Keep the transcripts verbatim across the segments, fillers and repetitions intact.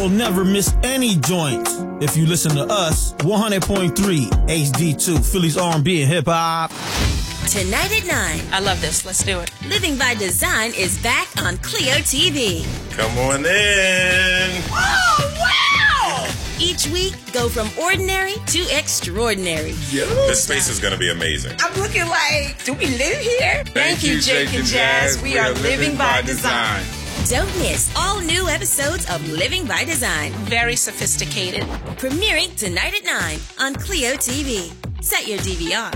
You'll never miss any joints if you listen to us. one hundred point three H D two, Philly's R and B and hip hop. Tonight at nine. I love this. Let's do it. Living by Design is back on Clio T V. Come on in. Oh, wow! Each week, go from ordinary to extraordinary. Yeah. This space is going to be amazing. I'm looking like, do we live here? Thank, Thank you, Jake and Jazz. We, we are, are living, living by, by design. design. Don't miss all new episodes of Living by Design. Very sophisticated. Premiering tonight at nine on Clio T V. Set your D V R.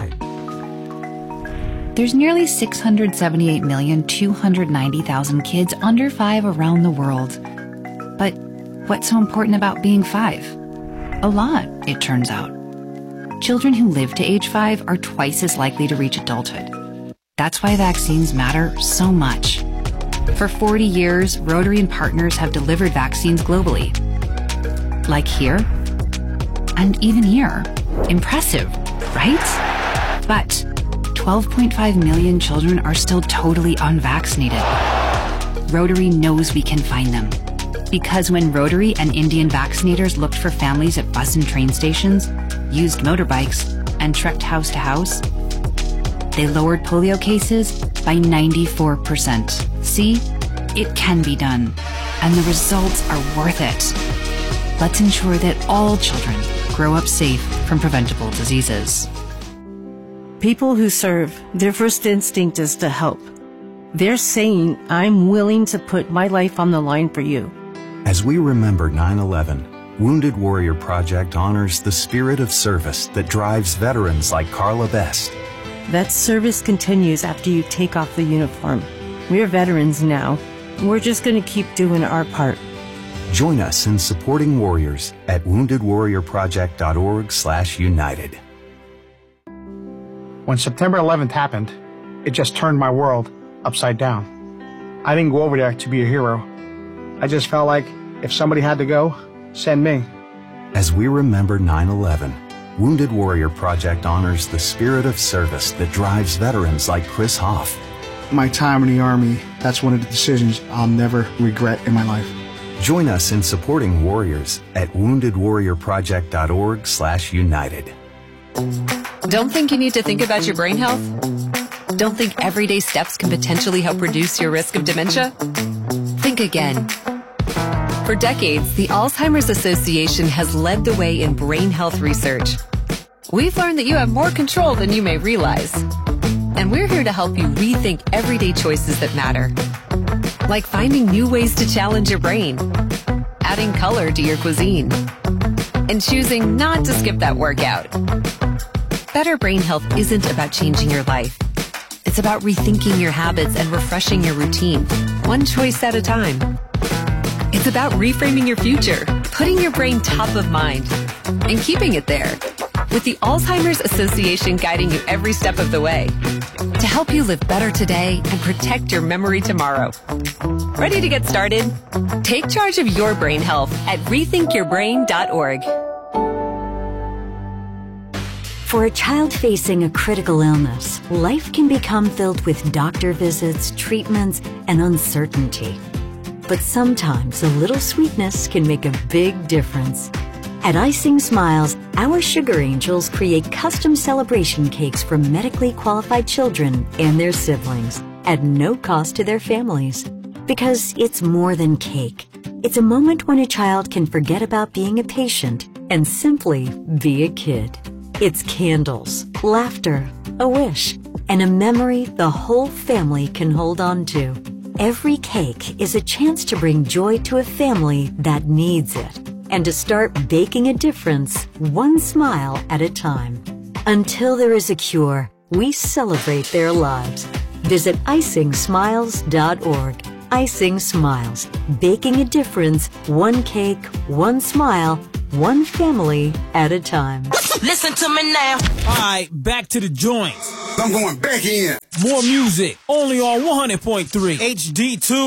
There's nearly six hundred seventy-eight million, two hundred ninety thousand kids under five around the world. But what's so important about being five? A lot, it turns out. Children who live to age five are twice as likely to reach adulthood. That's why vaccines matter so much. For forty years, Rotary and partners have delivered vaccines globally. Like here, and even here. Impressive, right? But twelve point five million children are still totally unvaccinated. Rotary knows we can find them. Because when Rotary and Indian vaccinators looked for families at bus and train stations, used motorbikes, and trekked house to house, they lowered polio cases by ninety-four percent. See, it can be done, and the results are worth it. Let's ensure that all children grow up safe from preventable diseases. People who serve, their first instinct is to help. They're saying, I'm willing to put my life on the line for you. As we remember nine eleven, Wounded Warrior Project honors the spirit of service that drives veterans like Carla Best. That service continues after you take off the uniform. We're veterans now. We're just going to keep doing our part. Join us in supporting warriors at wounded warrior project dot org slash united. When September eleventh happened, it just turned my world upside down. I didn't go over there to be a hero. I just felt like if somebody had to go, send me. As we remember nine eleven, Wounded Warrior Project honors the spirit of service that drives veterans like Chris Hoff. My time in the Army, that's one of the decisions I'll never regret in my life. Join us in supporting warriors at wounded warrior project dot org slash united. Don't think you need to think about your brain health? Don't think everyday steps can potentially help reduce your risk of dementia? Think again. For decades, the Alzheimer's Association has led the way in brain health research. We've learned that you have more control than you may realize. And we're here to help you rethink everyday choices that matter. Like finding new ways to challenge your brain, adding color to your cuisine, and choosing not to skip that workout. Better brain health isn't about changing your life. It's about rethinking your habits and refreshing your routine, one choice at a time. It's about reframing your future, putting your brain top of mind, and keeping it there, with the Alzheimer's Association guiding you every step of the way to help you live better today and protect your memory tomorrow. Ready to get started? Take charge of your brain health at rethink your brain dot org. For a child facing a critical illness, life can become filled with doctor visits, treatments, and uncertainty. But sometimes a little sweetness can make a big difference. At Icing Smiles, our Sugar Angels create custom celebration cakes for medically qualified children and their siblings at no cost to their families. Because it's more than cake. It's a moment when a child can forget about being a patient and simply be a kid. It's candles, laughter, a wish, and a memory the whole family can hold on to. Every cake is a chance to bring joy to a family that needs it, and to start baking a difference one smile at a time. Until there is a cure, we celebrate their lives. Visit icing smiles dot org. Icing Smiles, baking a difference, one cake, one smile, one family at a time. Listen to me now. All right, back to the joints. I'm going back in. More music, only on one hundred point three H D two.